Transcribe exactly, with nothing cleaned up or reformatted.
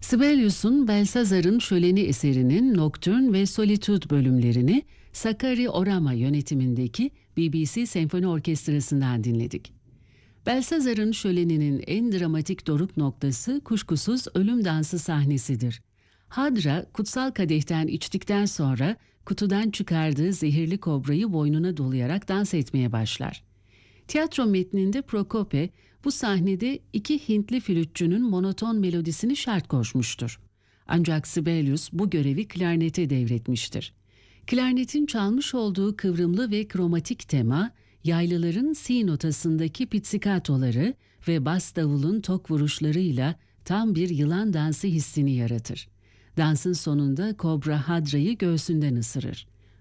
Sibelius'un Belsazar'ın Şöleni eserinin Nocturne ve Solitude bölümlerini Sakari Orama yönetimindeki B B C Senfoni Orkestrası'ndan dinledik. Belsazar'ın Şöleni'nin en dramatik doruk noktası kuşkusuz ölüm dansı sahnesidir. Hadra, kutsal kadehten içtikten sonra kutudan çıkardığı zehirli kobrayı boynuna dolayarak dans etmeye başlar. Tiyatro metninde Prokope, bu sahnede iki Hintli flütçünün monoton melodisini şart koşmuştur. Ancak Sibelius bu görevi klarnete devretmiştir. Klarnetin çalmış olduğu kıvrımlı ve kromatik tema, yaylıların si notasındaki pizzicatoları ve bas davulun tok vuruşlarıyla tam bir yılan dansı hissini yaratır. Dansın sonunda kobra Hadra'yı göğsünden ısırır.